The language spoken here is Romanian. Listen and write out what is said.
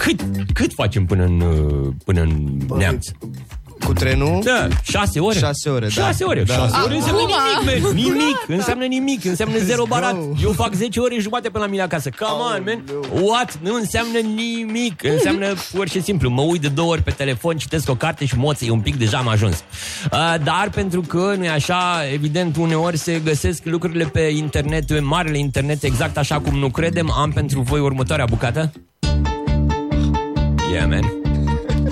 Cât facem până în Neamț? Cu trenul? Da, 6 ore. 6 ore, da. 6 ore. Da. 6 ore înseamnă nimic, man. Nimic, înseamnă nimic, înseamnă zero barat. Eu fac 10 ore jumate până la mine acasă. Come on, man. What? Nu înseamnă nimic. Înseamnă pur și simplu, mă uit de 2 ori pe telefon, citesc o carte și moței un pic, deja am ajuns. Dar pentru că, nu-i așa, evident, uneori se găsesc lucrurile pe internet, pe marele internet, exact așa cum nu credem, am pentru voi următoarea bucată. Yeah, man.